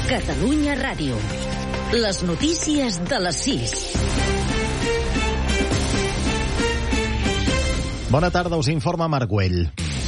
Catalunya Ràdio. Les notícies de les 6. Bona tarda, us informa Marc Güell.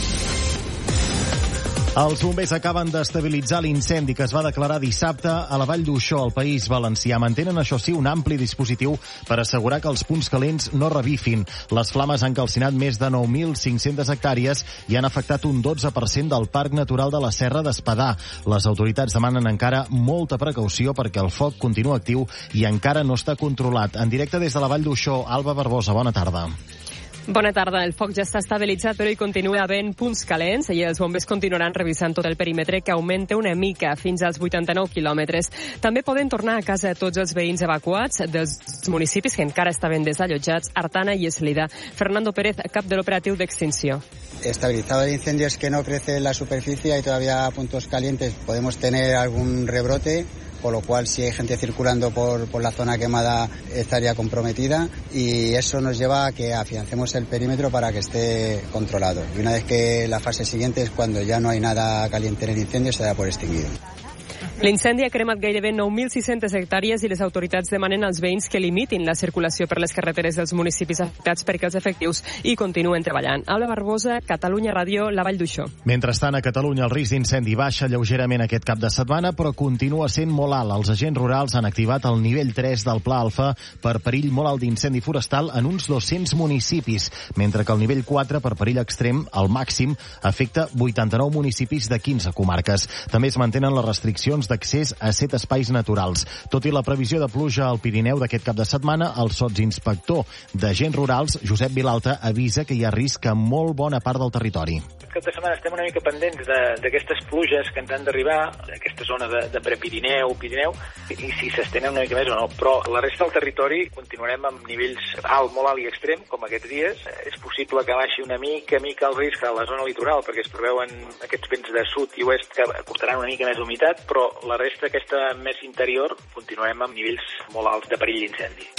Els bombers acaben d'estabilitzar l'incendi que es va declarar dissabte a la Vall d'Uixó, al País Valencià. Mantenen, això sí, un ampli dispositiu per assegurar que els punts calents no revifin. Les flames han calcinat més de 9.500 hectàrees i han afectat un 12% del Parc Natural de la Serra d'Espadà. Les autoritats demanen encara molta precaució perquè el foc continua actiu i encara no està controlat. En directe des de la Vall d'Uixó, Alba Barbosa, bona tarda. Bona tarda. El foc ja està estabilitzat, però hi continua havent punts calents i els bombers continuaran revisant tot el perímetre, que augmenta una mica fins als 89 quilòmetres. També poden tornar a casa tots els veïns evacuats dels municipis que encara estaven desallotjats, Artana i Eslida. Fernando Pérez, cap de l'operatiu d'extinció. Estabilizado el incendio es que no crece la superficie, hay todavía puntos calientes, podemos tener algún rebrote, con lo cual si hay gente circulando por la zona quemada estaría comprometida, y eso nos lleva a que afiancemos el perímetro para que esté controlado. Y una vez que la fase siguiente es cuando ya no hay nada caliente en el incendio, se da por extinguido. L'incendi ha cremat gairebé 9.600 hectàrees i les autoritats demanen als veïns que limitin la circulació per les carreteres dels municipis afectats perquè els efectius hi continuen treballant. Alba Barbosa, Catalunya Ràdio, la Vall d'Uixó. Mentrestant, a Catalunya el risc d'incendi baixa lleugerament aquest cap de setmana, però continua sent molt alt. Els agents rurals han activat el nivell 3 del Pla Alfa per perill molt alt d'incendi forestal en uns 200 municipis, mentre que el nivell 4 per perill extrem, el màxim, afecta 89 municipis de 15 comarques. També es mantenen les restriccions d'accés a 7 espais naturals. Tot i la previsió de pluja al Pirineu d'aquest cap de setmana, el sotsinspector d'agents rurals, Josep Vilalta, avisa que hi ha risc a molt bona part del territori. Aquest cap de setmana estem una mica pendents d'aquestes pluges que ens han d'arribar, d'aquesta zona de Prepirineu, Pirineu, i si s'estenen una mica més o no. Però la resta del territori continuarem amb nivells alt, molt alt i extrem, com aquests dies. És possible que baixi una mica el risc a la zona litoral, perquè es preveuen aquests vents de sud i oest que aportaran una mica més d'humitat, però la resta, aquesta més interior, continuarem amb nivells molt alts de perill d'incendi.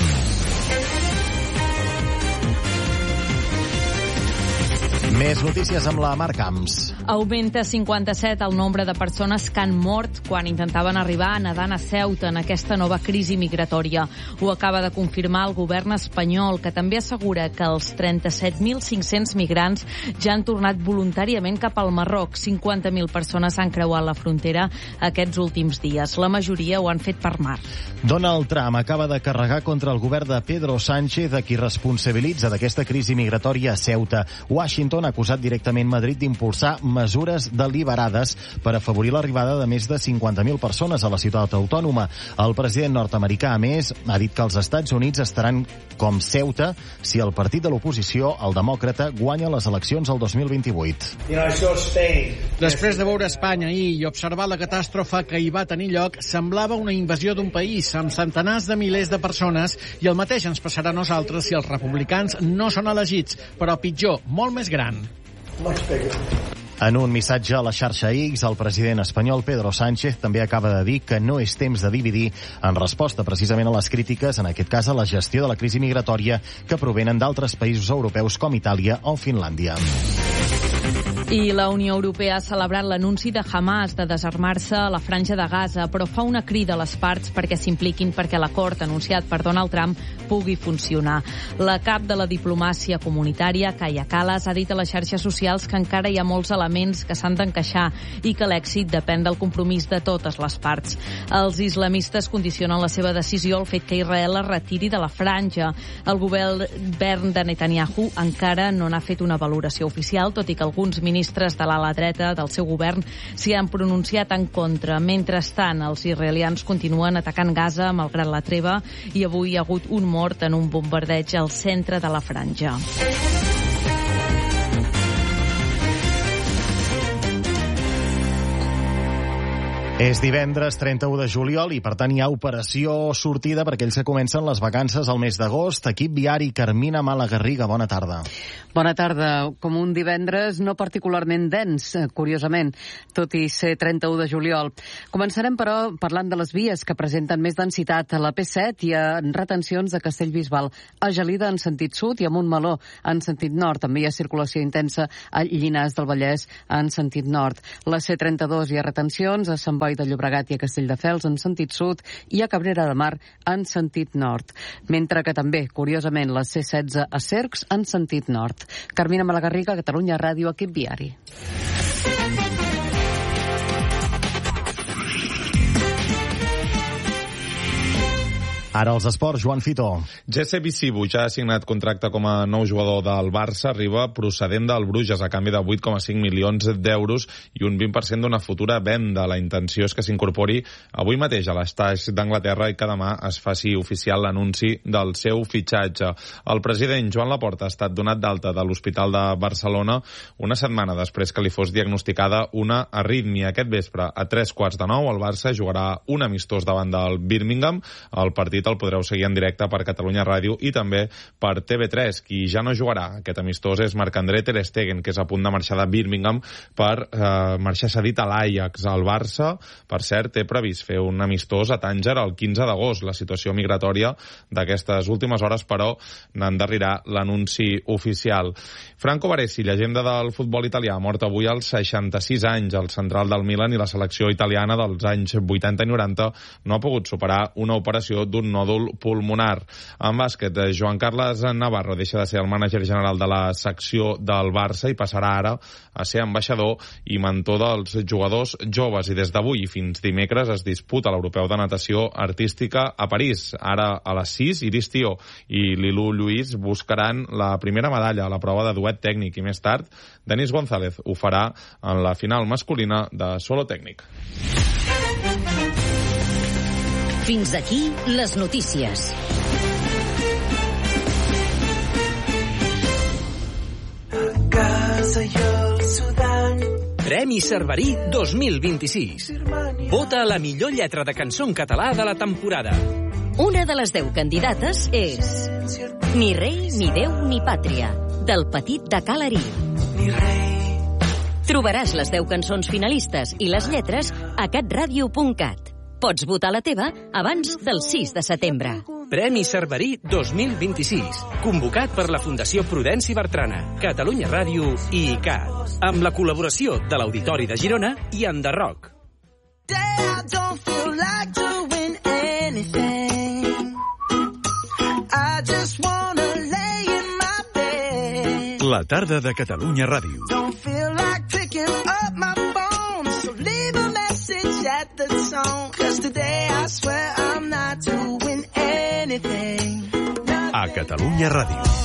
Més notícies amb la Mar Camps. Augmenta 57 el nombre de persones que han mort quan intentaven arribar nedant a Ceuta en aquesta nova crisi migratòria. Ho acaba de confirmar el govern espanyol, que també assegura que els 37.500 migrants ja han tornat voluntàriament cap al Marroc. 50.000 persones han creuat la frontera aquests últims dies. La majoria ho han fet per mar. Donald Trump acaba de carregar contra el govern de Pedro Sánchez, a qui responsabilitza d'aquesta crisi migratòria a Ceuta. Washington ha acusat directament Madrid d'impulsar mesures deliberades per afavorir l'arribada de més de 50.000 persones a la ciutat autònoma. El president nord-americà, a més, ha dit que els Estats Units estaran com Ceuta si el partit de l'oposició, el demòcrata, guanya les eleccions el 2028. Després de veure Espanya ahir i observar la catàstrofe que hi va tenir lloc, semblava una invasió d'un país amb centenars de milers de persones, i el mateix ens passarà a nosaltres si els republicans no són elegits, però pitjor, molt més gran. En un missatge a la xarxa X, el president espanyol Pedro Sánchez també acaba de dir que no és temps de dividir, en resposta precisament a les crítiques, en aquest cas a la gestió de la crisi migratòria, que provenen d'altres països europeus com Itàlia o Finlàndia. I la Unió Europea ha celebrat l'anunci de Hamas de desarmar-se a la franja de Gaza, però fa una crida a les parts perquè s'impliquin perquè l'acord anunciat per Donald Trump pugui funcionar. La cap de la diplomàcia comunitària, Kaja Kallas, ha dit a les xarxes socials que encara hi ha molts elements que s'han d'encaixar i que l'èxit depèn del compromís de totes les parts. Els islamistes condicionen la seva decisió al fet que Israel es retiri de la franja. El govern de Netanyahu encara no n'ha fet una valoració oficial, tot i que alguns ministres de l'ala dreta del seu govern s'hi han pronunciat en contra. Mentrestant, els israelians continuen atacant Gaza malgrat la treva, i avui hi ha hagut un mort en un bombardeig al centre de la franja. És divendres 31 de juliol i, per tant, hi ha operació sortida per aquells que comencen les vacances al mes d'agost. Equip viari, Carmina Malagarriga, bona tarda. Bona tarda. Com un divendres no particularment dens, curiosament, tot i ser 31 de juliol. Començarem, però, parlant de les vies que presenten més densitat. A la P7 hi ha retencions de Castellbisbal a Gelida en sentit sud i a Montmeló en sentit nord. També hi ha circulació intensa a Llinars del Vallès en sentit nord. La C32 hi ha retencions a Sant Boi de Llobregat i a Castelldefels en sentit sud i a Cabrera de Mar en sentit nord. Mentre que també, curiosament, la C16 a Cercs en sentit nord. Carmina Malagarriga, Catalunya Ràdio, equip viari. Ara els esports, Joan Fito. Jesse Bisibu ja ha signat contracte com a nou jugador del Barça, arriba procedent del Bruges a canvi de 8,5 milions d'euros i un 20% d'una futura venda. La intenció és que s'incorpori avui mateix a l'estaix d'Anglaterra i que demà es faci oficial l'anunci del seu fitxatge. El president Joan Laporta ha estat donat d'alta de l'Hospital de Barcelona una setmana després que li fos diagnosticada una arrítmia. Aquest vespre, a 8:45, el Barça jugarà un amistós davant del Birmingham. El partit el podreu seguir en directe per Catalunya Ràdio i també per TV3. Qui ja no jugarà aquest amistós és Marc-André ter Stegen, que és a punt de marxar de Birmingham per marxar cedit a l'Ajax. El Barça, per cert, té previst fer un amistós a Tànger el 15 d'agost. La situació migratòria d'aquestes últimes hores, però, n'endarrirà l'anunci oficial. Franco Baresi, llegenda del futbol italià, mort avui als 66 anys. El central del Milan i la selecció italiana dels anys 80 i 90 no ha pogut superar una operació d'un nòdul pulmonar. En bàsquet, Joan Carles Navarro deixa de ser el mànager general de la secció del Barça i passarà ara a ser ambaixador i mentor dels jugadors joves. I des d'avui fins dimecres es disputa l'Europeu de Natació Artística a París. Ara a les 6, Iris Tió i Lilú Lluís buscaran la primera medalla a la prova de duet tècnic i més tard Denis González ho farà en la final masculina de solo tècnic. Fins aquí les notícies. Premi Cerverí 2026. Vota la millor lletra de cançó en català de la temporada. Una de les 10 candidates és Ni rei, ni déu, ni pàtria, del Petit de Calarí. Trobaràs les 10 cançons finalistes i les lletres a catradio.cat. Pots votar la teva abans del 6 de setembre. Premi Cerverí 2026, convocat per la Fundació Prudenci Bertrana, Catalunya Ràdio i ICAT, amb la col·laboració de l'Auditori de Girona i Enderroc. La tarda de Catalunya Ràdio. A Catalunya Ràdio.